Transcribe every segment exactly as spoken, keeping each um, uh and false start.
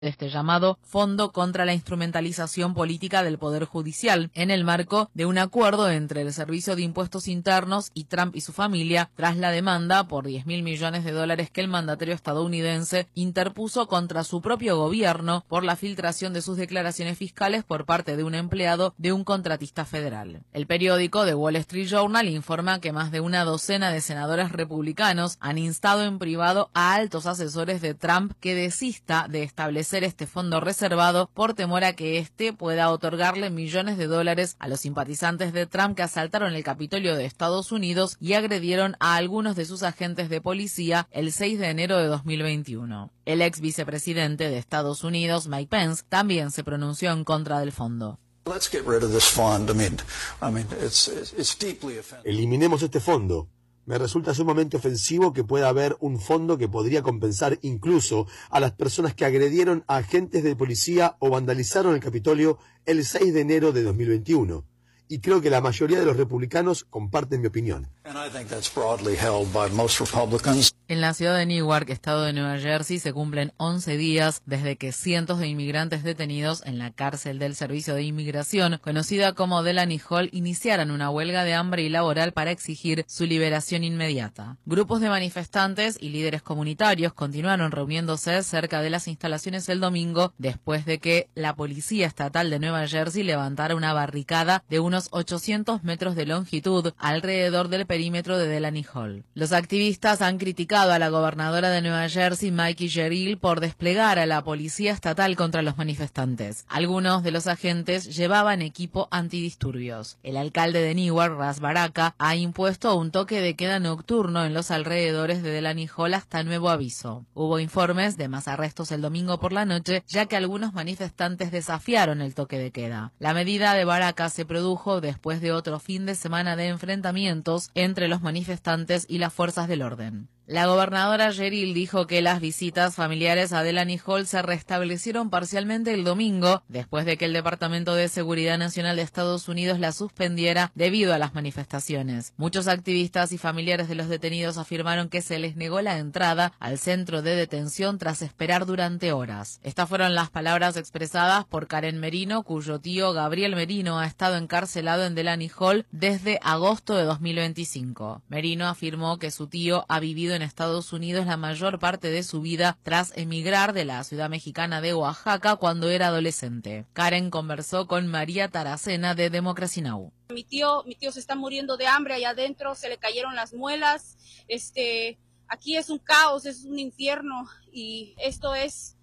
este llamado Fondo contra la Instrumentalización Política del Poder Judicial, en el marco de un acuerdo entre el Servicio de Impuestos Internos y Trump y su familia, tras la demanda por diez mil millones de dólares que el mandatario estadounidense interpuso contra su propio gobierno por la filtración de sus declaraciones fiscales por parte de un empleado de un contratista federal. El periódico The Wall Street Journal informa que más de una docena de senadores republicanos han instado en privado a altos asesores de Trump que desista de establecer este fondo reservado por temor a que éste pueda otorgarle millones de dólares a los simpatizantes de Trump que asaltaron el Capitolio de Estados Unidos y agredieron a algunos de sus agentes de policía el seis de enero de dos mil veintiuno. El ex vicepresidente de Estados Unidos, Mike Pence, también se pronunció en contra del fondo. Eliminemos este fondo. Me resulta sumamente ofensivo que pueda haber un fondo que podría compensar incluso a las personas que agredieron a agentes de policía o vandalizaron el Capitolio el seis de enero de dos mil veintiuno. Y creo que la mayoría de los republicanos comparten mi opinión. En la ciudad de Newark, estado de Nueva Jersey, se cumplen once días desde que cientos de inmigrantes detenidos en la cárcel del Servicio de Inmigración, conocida como Delaney Hall, iniciaran una huelga de hambre y laboral para exigir su liberación inmediata. Grupos de manifestantes y líderes comunitarios continuaron reuniéndose cerca de las instalaciones el domingo después de que la Policía Estatal de Nueva Jersey levantara una barricada de unos ochocientos metros de longitud alrededor del perímetro de Delaney Hall. Los activistas han criticado a la gobernadora de Nueva Jersey, Mikie Sherrill, por desplegar a la policía estatal contra los manifestantes. Algunos de los agentes llevaban equipo antidisturbios. El alcalde de Newark, Ras Baraka, ha impuesto un toque de queda nocturno en los alrededores de Delaney Hall hasta nuevo aviso. Hubo informes de más arrestos el domingo por la noche, ya que algunos manifestantes desafiaron el toque de queda. La medida de Baraka se produjo después de otro fin de semana de enfrentamientos entre los manifestantes y las fuerzas del orden. La gobernadora Sherrill dijo que las visitas familiares a Delaney Hall se restablecieron parcialmente el domingo, después de que el Departamento de Seguridad Nacional de Estados Unidos la suspendiera debido a las manifestaciones. Muchos activistas y familiares de los detenidos afirmaron que se les negó la entrada al centro de detención tras esperar durante horas. Estas fueron las palabras expresadas por Karen Merino, cuyo tío Gabriel Merino ha estado encarcelado en Delaney Hall desde agosto de dos mil veinticinco. Merino afirmó que su tío ha vivido en Estados Unidos la mayor parte de su vida tras emigrar de la ciudad mexicana de Oaxaca cuando era adolescente. Karen conversó con María Taracena de Democracy Now! Mi tío, mi tío se está muriendo de hambre allá adentro, se le cayeron las muelas, este, aquí es un caos, es un infierno y esto es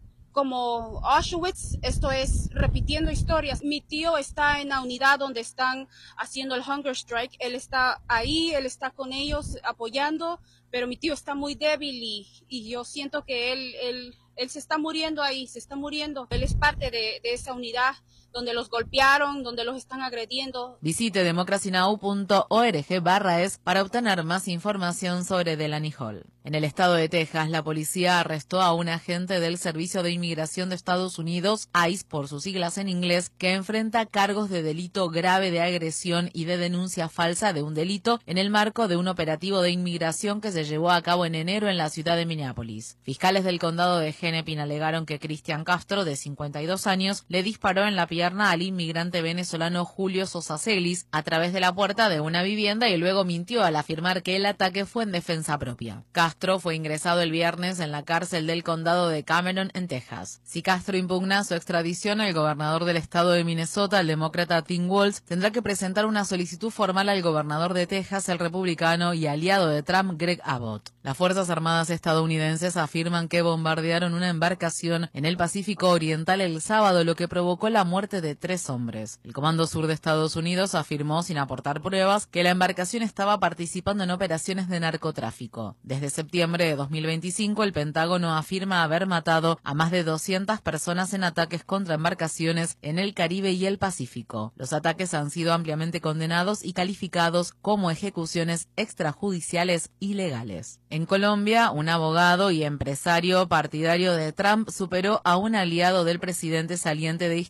como Auschwitz, esto es repitiendo historias. Mi tío está en la unidad donde están haciendo el hunger strike, él está ahí, él está con ellos apoyando, pero mi tío está muy débil y, y yo siento que él, él, él se está muriendo ahí, se está muriendo. Él es parte de, de esa unidad donde los golpearon, donde los están agrediendo. Visite democracynow punto org barra es para obtener más información sobre Delaney Hall. En el estado de Texas, la policía arrestó a un agente del Servicio de Inmigración de Estados Unidos, ICE por sus siglas en inglés, que enfrenta cargos de delito grave de agresión y de denuncia falsa de un delito en el marco de un operativo de inmigración que se llevó a cabo en enero en la ciudad de Minneapolis. Fiscales del condado de Hennepin alegaron que Cristian Castro, de cincuenta y dos años, le disparó en la pierna al inmigrante venezolano Julio Sosa Celis a través de la puerta de una vivienda y luego mintió al afirmar que el ataque fue en defensa propia. Castro fue ingresado el viernes en la cárcel del condado de Cameron, en Texas. Si Castro impugna su extradición, el gobernador del estado de Minnesota, el demócrata Tim Walz, tendrá que presentar una solicitud formal al gobernador de Texas, el republicano y aliado de Trump, Greg Abbott. Las Fuerzas Armadas estadounidenses afirman que bombardearon una embarcación en el Pacífico Oriental el sábado, lo que provocó la muerte de tres hombres. El Comando Sur de Estados Unidos afirmó, sin aportar pruebas, que la embarcación estaba participando en operaciones de narcotráfico. Desde septiembre de dos mil veinticinco, el Pentágono afirma haber matado a más de doscientas personas en ataques contra embarcaciones en el Caribe y el Pacífico. Los ataques han sido ampliamente condenados y calificados como ejecuciones extrajudiciales ilegales. En Colombia, un abogado y empresario partidario de Trump superó a un aliado del presidente saliente de izquierda, Gustavo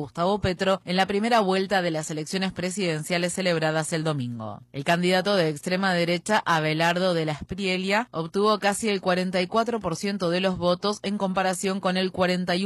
Gustavo Petro en la primera vuelta de las elecciones presidenciales celebradas el domingo. El candidato de extrema derecha, Abelardo de la Espriella, obtuvo casi el cuarenta y cuatro por ciento de los votos en comparación con el cuarenta y uno